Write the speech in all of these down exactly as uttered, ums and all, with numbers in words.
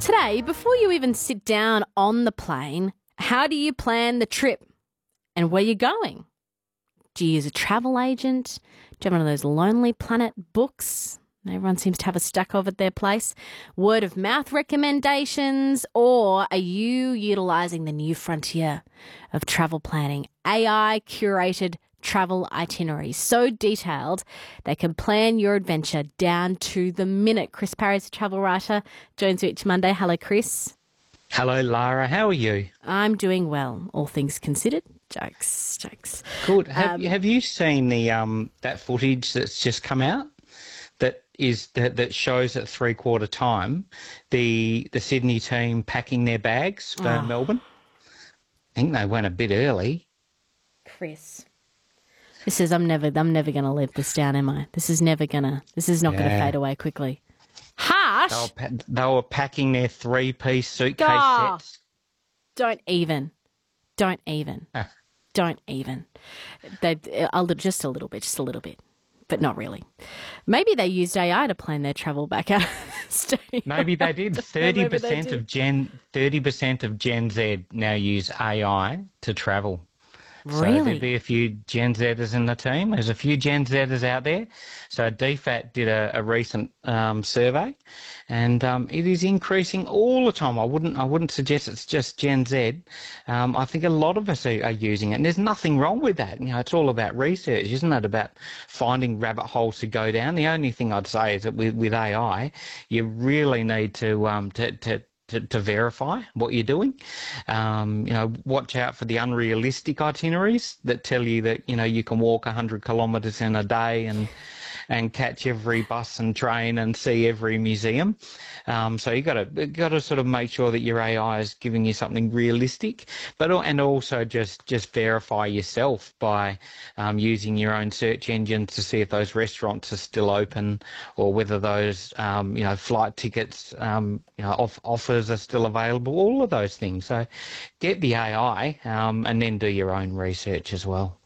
Today, before you even sit down on the plane, how do you plan the trip and where you're going? Do you use a travel agent? Do you have one of those Lonely Planet books? Everyone seems to have a stack of at their place. Word of mouth recommendations, or are you utilising the new frontier of travel planning? A I curated travel itineraries, so detailed they can plan your adventure down to the minute. Chris Parry's a travel writer, joins me each Monday. Hello, Chris. Hello, Lara. How are you? I'm doing well, all things considered. Jokes, jokes. Good. Have, Um, have you seen the um that footage that's just come out? That is that, that shows at three quarter time the the Sydney team packing their bags for Oh. Melbourne. I think they went a bit early. Chris. This is, I'm never, I'm never going to live this down, am I? This is never going to, this is not going to Yeah. fade away quickly. Harsh. They were, pa- they were packing their three piece suitcase Ah. sets. Don't even. Don't even. Ah. Don't even. They, a little, just a little bit, just a little bit, but not really. Maybe they used A I to plan their travel back out of the stadium. Maybe they did. Thirty Maybe they percent did. of Gen thirty percent of Gen Z now use A I to travel. So Really? there'd be a few Gen Zers in the team. There's a few Gen Zers out there. So D FAT did a, a recent um, survey, and um, it is increasing all the time. I wouldn't I wouldn't suggest it's just Gen Z. Um, I think a lot of us are, are using it, and there's nothing wrong with that. You know, it's all about research, isn't it? About finding rabbit holes to go down. The only thing I'd say is that with, with A I, you really need to um, to, to To, to verify what you're doing. Um, you know, watch out for the unrealistic itineraries that tell you that, you know, you can walk one hundred kilometres in a day and and catch every bus and train and see every museum. Um, so you got to got to sort of make sure that your A I is giving you something realistic, but al- and also just just verify yourself by um, using your own search engines to see if those restaurants are still open, or whether those um, you know flight tickets um, you know off- offers are still available. All of those things. So get the A I um, and then do your own research as well.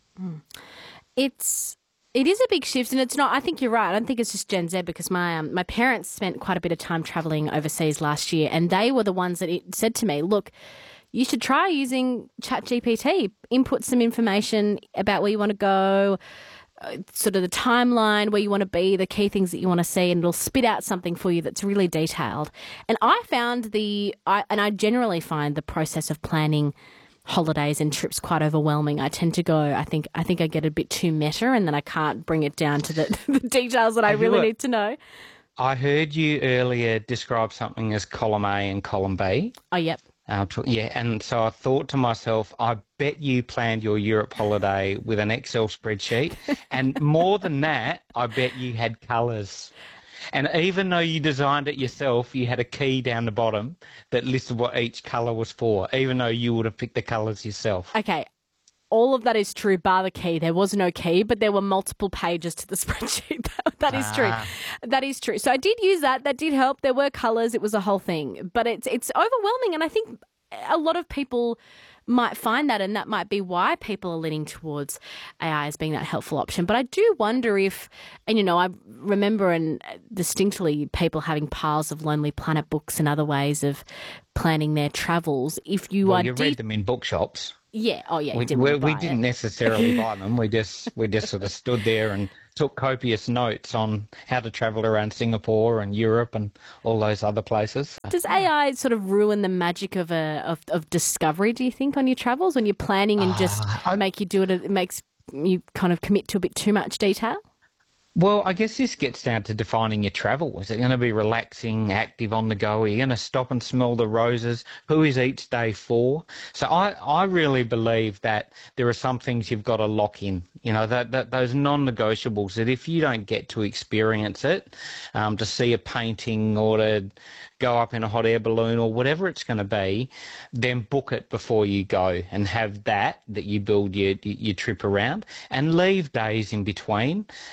It's it is a big shift, and it's not. I think you're right. I don't think it's just Gen Z, because my um, my parents spent quite a bit of time traveling overseas last year, and they were the ones that it said to me, "Look, you should try using ChatGPT. Input some information about where you want to go, uh, sort of the timeline, where you want to be, the key things that you want to see, and it'll spit out something for you that's really detailed." And I found the, I, and I generally find the process of planning holidays and trips quite overwhelming. I tend to go, I think I think I get a bit too meta, and then I can't bring it down to the, the details that I Have you really got- need to know. I heard you earlier describe something as column A and column B. Oh, yep. Uh, to- yeah, and so I thought to myself, I bet you planned your Europe holiday with an Excel spreadsheet. And more than that, I bet you had colours. And even though you designed it yourself, you had a key down the bottom that listed what each colour was for, even though you would have picked the colours yourself. Okay. All of that is true, bar the key. There was no key, but there were multiple pages to the spreadsheet. That is true. Ah. That is true. So I did use that. That did help. There were colours. It was a whole thing. But it's it's overwhelming, and I think a lot of people might find that, and that might be why people are leaning towards A I as being that helpful option. But I do wonder if, and you know, I remember and distinctly people having piles of Lonely Planet books and other ways of planning their travels. If you Well, are you deep, read them in bookshops. yeah, oh yeah, you We, didn't we, want to we buy didn't it. necessarily buy them. We just we just sort of stood there and took copious notes on how to travel around Singapore and Europe and all those other places. Does A I sort of ruin the magic of a of, of discovery, do you think, on your travels when you're planning, and just Ah, I- make you do it? It makes you kind of commit to a bit too much detail. Well, I guess this gets down to defining your travel. Is it going to be relaxing, active, on the go? Are you going to stop and smell the roses? Who is each day for? So I, I really believe that there are some things you've got to lock in. You know, that, that those non-negotiables, that if you don't get to experience it, um, to see a painting or to go up in a hot air balloon or whatever it's going to be, then book it before you go and have that, that you build your, your trip around, and leave days in between um,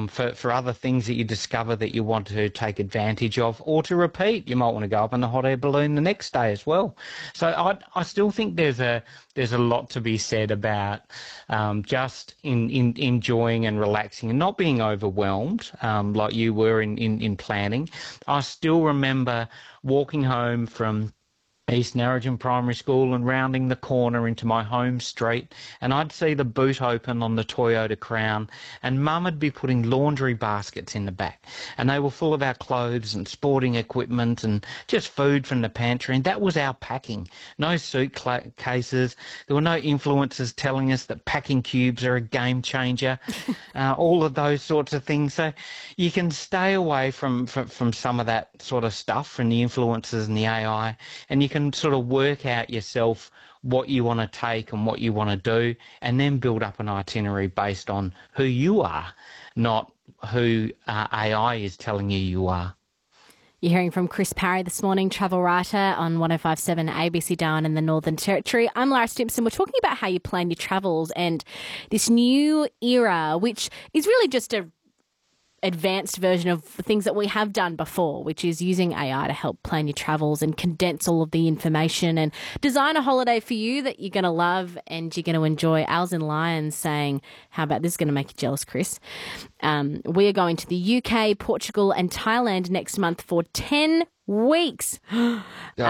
for, for other things that you discover that you want to take advantage of or to repeat. You might want to go up in the hot air balloon the next day as well. So I, I still think there's a there's a lot to be said about um, just in, in enjoying and relaxing and not being overwhelmed um, like you were in, in, in planning. I still remember walking home from East Narrogin Primary School and rounding the corner into my home street, and I'd see the boot open on the Toyota Crown, and Mum would be putting laundry baskets in the back, and they were full of our clothes and sporting equipment and just food from the pantry, and that was our packing. No suitcases. There were no influencers telling us that packing cubes are a game changer, uh, all of those sorts of things. So you can stay away from, from, from some of that sort of stuff, from the influencers and the A I, and you can sort of work out yourself what you want to take and what you want to do, and then build up an itinerary based on who you are, not who uh, A I is telling you you are. You're hearing from Chris Parry this morning, travel writer on one oh five point seven A B C Darwin in the Northern Territory. I'm Lara Stimpson. We're talking about how you plan your travels and this new era, which is really just a advanced version of things that we have done before, which is using A I to help plan your travels and condense all of the information and design a holiday for you that you're going to love and you're going to enjoy. Als in Lyons saying, how about this is going to make you jealous, Chris? Um, we are going to the U K, Portugal and Thailand next month for ten weeks. um,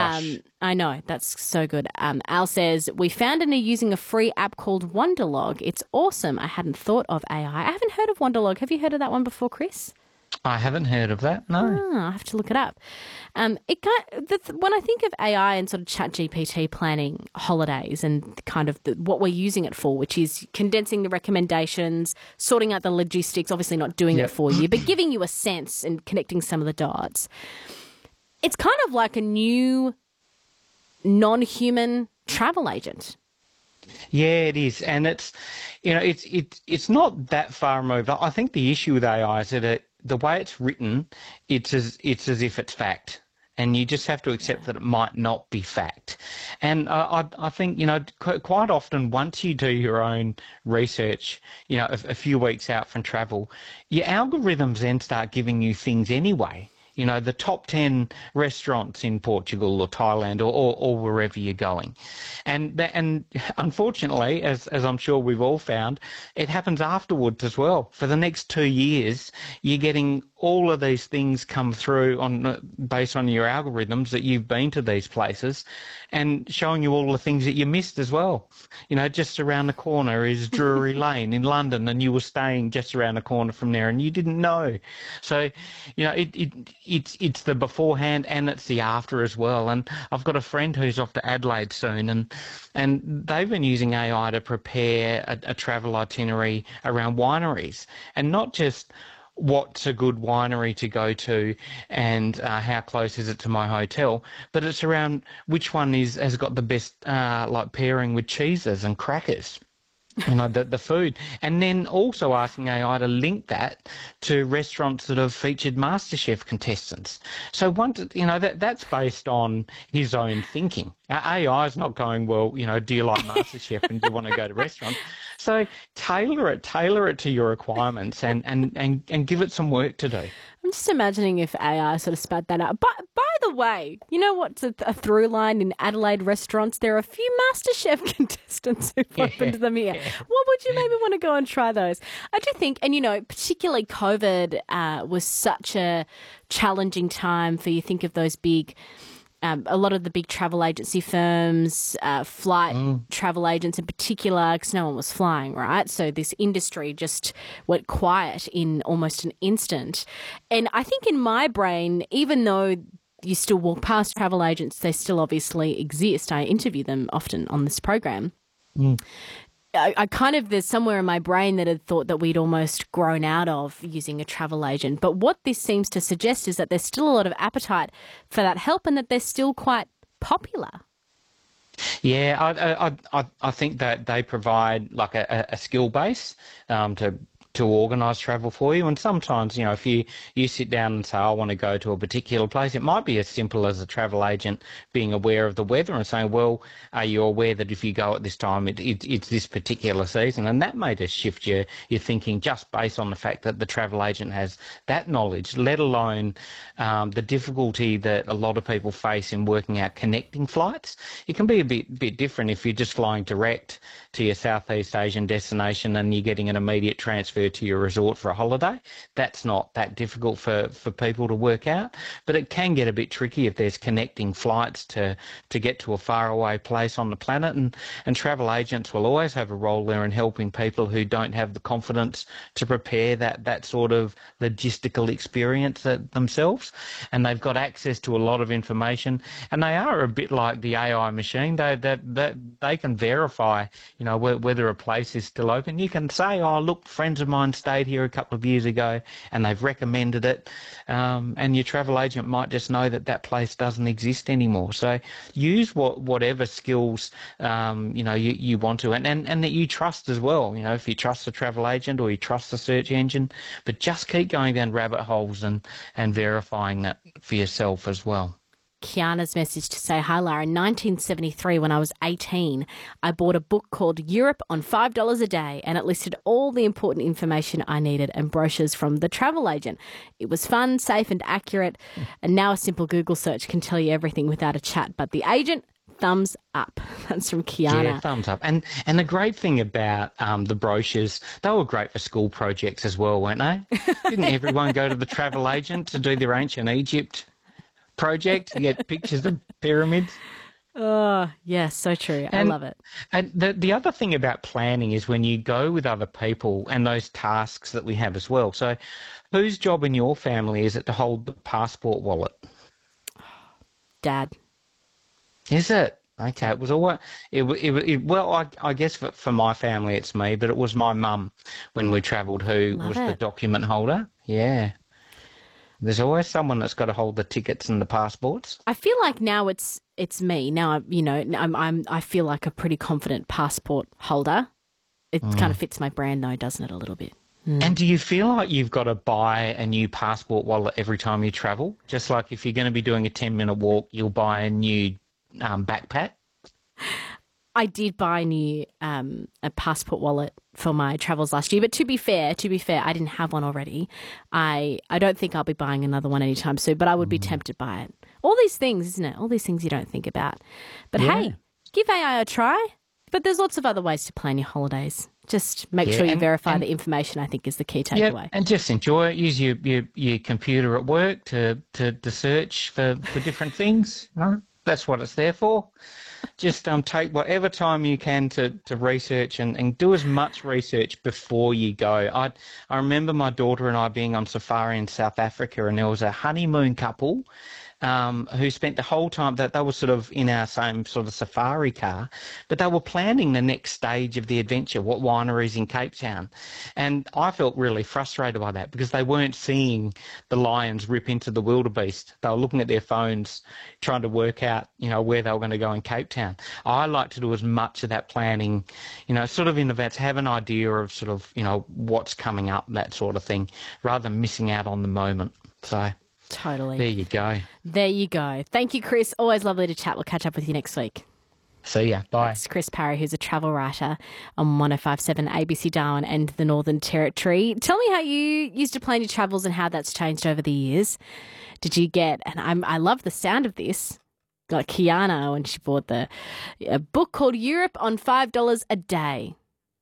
I know, that's so good. Um, Al says, we found and are using a free app called Wonderlog. It's awesome. I hadn't thought of A I. I haven't heard of Wonderlog. Have you heard of that one before, Chris? I haven't heard of that, no. Oh, I have to look it up. Um, it kind the, when I think of A I and sort of Chat G P T planning holidays and kind of the, what we're using it for, which is condensing the recommendations, sorting out the logistics, obviously not doing Yep. it for you, but giving you a sense and connecting some of the dots. It's kind of like a new non-human travel agent. Yeah, it is, and it's, you know, it's it's it's not that far removed. I think the issue with A I is that it, the way it's written, it's as it's as if it's fact, and you just have to accept that it might not be fact. And I I, I think you know qu- quite often once you do your own research, you know, a, a few weeks out from travel, your algorithms then start giving you things anyway. You know, the top ten restaurants in Portugal or Thailand or, or, or wherever you're going. And that, and unfortunately, as, as I'm sure we've all found, it happens afterwards as well. For the next two years, you're getting all of these things come through on based on your algorithms that you've been to these places and showing you all the things that you missed as well. You know, just around the corner is Drury Lane in London, and you were staying just around the corner from there and you didn't know. So, you know, it, it it's it's the beforehand and it's the after as well. And I've got a friend who's off to Adelaide soon, and and they've been using A I to prepare a, a travel itinerary around wineries, and not just what's a good winery to go to and uh, how close is it to my hotel, but it's around which one is has got the best uh, like pairing with cheeses and crackers. You know, the, the food. And then also asking A I to link that to restaurants that have featured MasterChef contestants. So, once, you know, that that's based on his own thinking. A I is not going, well, you know, do you like MasterChef and do you want to go to restaurants? So tailor it, tailor it to your requirements and, and, and, and give it some work to do. I'm just imagining if A I sort of spat that out. But by the way, you know what's a, a through line in Adelaide restaurants? There are a few MasterChef contestants who've Yeah, opened them here. yeah. What would you maybe want to go and try those? I do think, and you know, particularly COVID uh, was such a challenging time for you think of those big Um, a lot of the big travel agency firms, uh, flight Mm. travel agents in particular, because no one was flying, right? So this industry just went quiet in almost an instant. And I think in my brain, even though you still walk past travel agents, they still obviously exist. I interview them often on this program. Mm. I, I kind of, there's somewhere in my brain that had thought that we'd almost grown out of using a travel agent. But what this seems to suggest is that there's still a lot of appetite for that help and that they're still quite popular. Yeah, I, I, I, I think that they provide like a, a skill base um, to to organise travel for you. And sometimes, you know, if you, you sit down and say, I want to go to a particular place, it might be as simple as a travel agent being aware of the weather and saying, well, are you aware that if you go at this time, it, it, it's this particular season? And that may just shift your, your thinking just based on the fact that the travel agent has that knowledge, let alone um, the difficulty that a lot of people face in working out connecting flights. It can be a bit, bit different if you're just flying direct to your Southeast Asian destination and you're getting an immediate transfer to your resort for a holiday. That's not that difficult for, for people to work out, but it can get a bit tricky if there's connecting flights to, to get to a faraway place on the planet, and, and travel agents will always have a role there in helping people who don't have the confidence to prepare that, that sort of logistical experience themselves, and they've got access to a lot of information, and they are a bit like the A I machine. They, that, that they can verify, you know, whether a place is still open. You can say, oh, look, friends of mine stayed here a couple of years ago and they've recommended it. Um, and your travel agent might just know that that place doesn't exist anymore. So use what, whatever skills, um, you know, you, you want to, and, and, and that you trust as well. You know, if you trust the travel agent or you trust the search engine, but just keep going down rabbit holes and, and verifying that for yourself as well. Kiana's message to say, hi, Lara. In nineteen seventy-three, when I was eighteen, I bought a book called Europe on five dollars a day, and it listed all the important information I needed and brochures from the travel agent. It was fun, safe and accurate, and now a simple Google search can tell you everything without a chat. But the agent, thumbs up. That's from Kiana. Yeah, thumbs up. And and the great thing about um, the brochures, they were great for school projects as well, weren't they? Didn't everyone go to the travel agent to do their ancient Egypt project to get pictures of pyramids? Oh, yes, so true. And, I love it. And the, the other thing about planning is when you go with other people and those tasks that we have as well. So whose job in your family is it to hold the passport wallet? Dad. Is it? Okay, it was all it, it, it well, I, I guess for, for my family it's me, but it was my mum when we travelled who Love was it. the document holder. Yeah. There's always someone that's got to hold the tickets and the passports. I feel like now it's it's me. Now I'm, you know, I'm I'm I feel like a pretty confident passport holder. It mm. kind of fits my brand though, doesn't it, a little bit? Mm. And do you feel like you've got to buy a new passport wallet every time you travel? Just like if you're going to be doing a ten minute walk, you'll buy a new um, backpack? I did buy a new um, a passport wallet for my travels last year, but to be fair, to be fair, I didn't have one already. I I don't think I'll be buying another one anytime soon, but I would be mm. tempted by it. All these things, isn't it? All these things you don't think about. But yeah. Hey, give A I a try. But there's lots of other ways to plan your holidays. Just make yeah, sure you and, verify and, the information, I think, is the key takeaway. Yeah, and just enjoy it. Use your, your, your computer at work to, to, to search for, for different things. You know? That's what it's there for. Just um, take whatever time you can to, to research and, and do as much research before you go. I I remember my daughter and I being on safari in South Africa, and there was a honeymoon couple um, who spent the whole time that they were sort of in our same sort of safari car, but they were planning the next stage of the adventure, what wineries in Cape Town. And I felt really frustrated by that because they weren't seeing the lions rip into the wildebeest. They were looking at their phones trying to work out, you know, where they were going to go in Cape Town. I like to do as much of that planning, you know, sort of in advance, have an idea of sort of, you know, what's coming up, that sort of thing, rather than missing out on the moment. So totally. There you go. There you go. Thank you, Chris. Always lovely to chat. We'll catch up with you next week. See ya. Bye. It's Chris Parry, who's a travel writer on one oh five point seven A B C Darwin and the Northern Territory. Tell me how you used to plan your travels and how that's changed over the years. Did you get, and I'm, I love the sound of this, like Kiana when she bought the a book called Europe on five dollars a day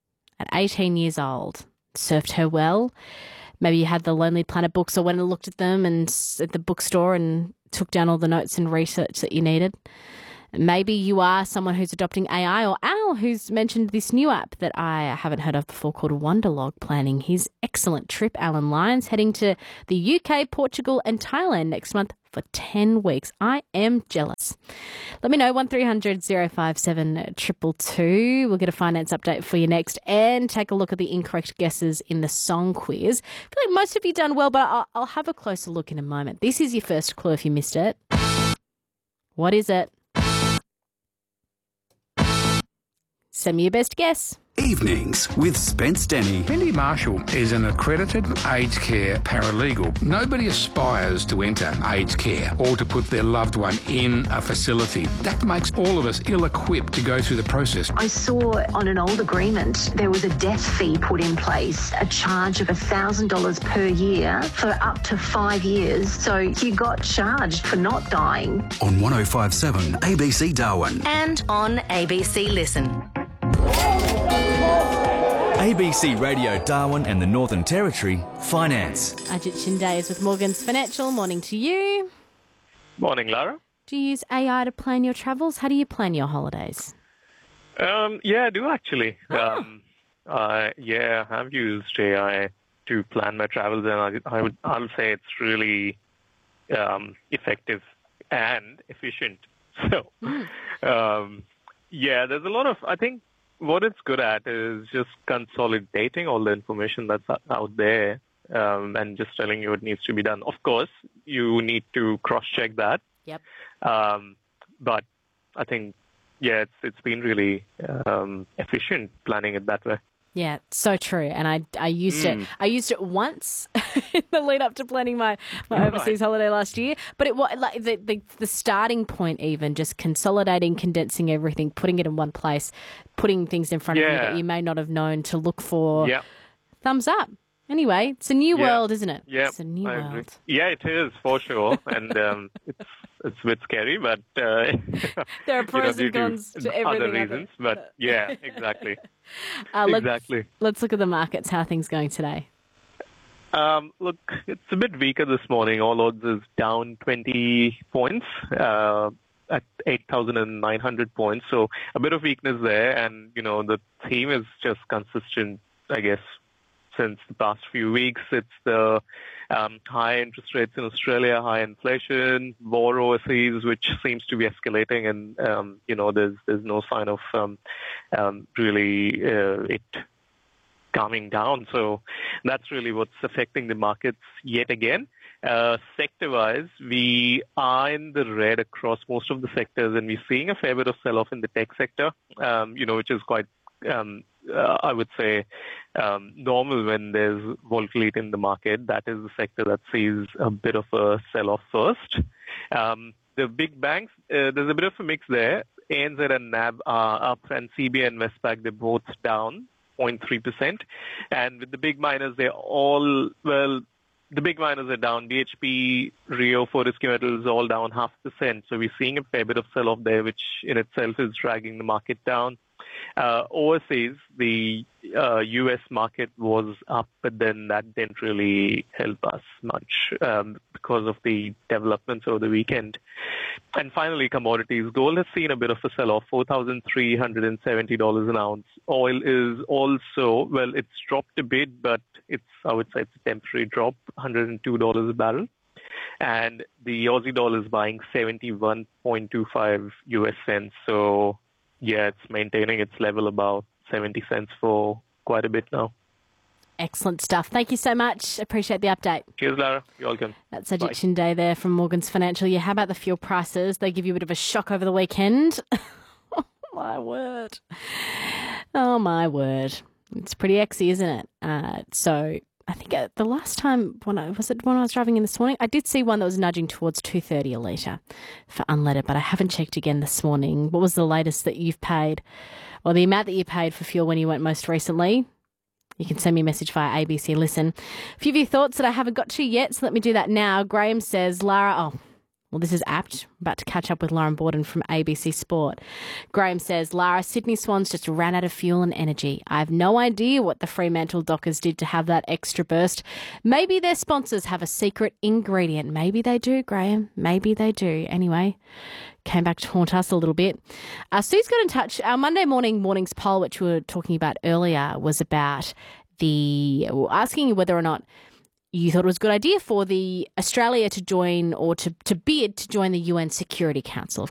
at eighteen years old. Served her well. Maybe you had the Lonely Planet books or went and looked at them and at the bookstore and took down all the notes and research that you needed. Maybe you are someone who's adopting A I, or Al, who's mentioned this new app that I haven't heard of before called Wonderlog, planning his excellent trip. Alan Lyons heading to the U K, Portugal and Thailand next month for ten weeks. I am jealous. Let me know, one three hundred oh five seven two two two. We'll get a finance update for you next and take a look at the incorrect guesses in the song quiz. I feel like most of you done well, but I'll, I'll have a closer look in a moment. This is your first clue if you missed it. What is it? Send me your best guess. Evenings with Spence Denny. Mindy Marshall is an accredited aged care paralegal. Nobody aspires to enter aged care or to put their loved one in a facility. That makes all of us ill-equipped to go through the process. I saw on an old agreement there was a death fee put in place, a charge of one thousand dollars per year for up to five years. So you got charged for not dying. On one oh five seven A B C Darwin. And on A B C Listen. A B C Radio Darwin and the Northern Territory, Finance. Ajit Shinde is with Morgans Financial. Morning to you. Morning, Lara. Do you use A I to plan your travels? How do you plan your holidays? Um, yeah, I do actually. Oh. Um, uh, yeah, I've used A I to plan my travels, and I, I would I'll say it's really um, effective and efficient. So, mm. um, yeah, there's a lot of I think. What it's good at is just consolidating all the information that's out there um, and just telling you what needs to be done. Of course, you need to cross-check that. Yep. Um, but I think, yeah, it's it's been really um, efficient planning it that way. Yeah, so true. And I, I used mm. it. I used it once in the lead up to planning my, my overseas right. holiday last year. But it was like the, the the starting point, even just consolidating, condensing everything, putting it in one place, putting things in front yeah. of you that you may not have known to look for. Yep. Thumbs up. Anyway, it's a new yeah. world, isn't it? Yeah, it's a new I world. Agree. Yeah, it is for sure, and um, it's it's a bit scary, but uh, there are pros you know, and cons to everything. Other reasons, but yeah, exactly. uh, let's, exactly. Let's look at the markets. How are things going today? Um, look, it's a bit weaker this morning. All odds is down twenty points uh, at eight thousand nine hundred points. So a bit of weakness there, and you know the theme is just consistent, I guess. Since the past few weeks, it's the um, high interest rates in Australia, high inflation, war overseas, which seems to be escalating, and um, you know there's there's no sign of um, um, really uh, it calming down. So that's really what's affecting the markets yet again. Uh, sector-wise, we are in the red across most of the sectors, and we're seeing a fair bit of sell-off in the tech sector, um, you know, which is quite um, Uh, I would say um, normal when there's volatility in the market. That is the sector that sees a bit of a sell-off first. Um, the big banks, uh, there's a bit of a mix there. A N Z and N A B are up, and C B A and Westpac, they're both down zero point three percent. And with the big miners, they're all, well, the big miners are down. B H P, Rio, Fortescue Metals all down half percent. So we're seeing a fair bit of sell-off there, which in itself is dragging the market down. Uh, overseas, the uh, U S market was up, but then that didn't really help us much um, because of the developments over the weekend. And finally, commodities. Gold has seen a bit of a sell-off, four thousand three hundred seventy dollars an ounce. Oil is also, well, it's dropped a bit, but it's, I would say it's a temporary drop, one hundred two dollars a barrel. And the Aussie dollar is buying seventy-one point two five U S cents. So, yeah, it's maintaining its level about seventy cents for quite a bit now. Excellent stuff. Thank you so much. Appreciate the update. Cheers, Lara. You're welcome. That's Ajit Shinde there from Morgans Financial. Yeah, how about the fuel prices? They give you a bit of a shock over the weekend. Oh, my word. Oh, my word. It's pretty exy, isn't it? Uh, so I think uh, the last time, when I was it when I was driving in this morning, I did see one that was nudging towards two thirty a litre for unleaded, but I haven't checked again this morning. What was the latest that you've paid, or the amount that you paid for fuel when you went most recently? You can send me a message via A B C Listen. A few of your thoughts that I haven't got to yet, so let me do that now. Graham says, Lara, oh, well, this is apt. I'm about to catch up with Lauren Borden from A B C Sport. Graham says, Lara, Sydney Swans just ran out of fuel and energy. I have no idea what the Fremantle Dockers did to have that extra burst. Maybe their sponsors have a secret ingredient. Maybe they do, Graham. Maybe they do. Anyway, came back to haunt us a little bit. Uh, Sue's got in touch. Our Monday morning mornings poll, which we were talking about earlier, was about the well, asking you whether or not you thought it was a good idea for the Australia to join or to, to bid to join the U N Security Council.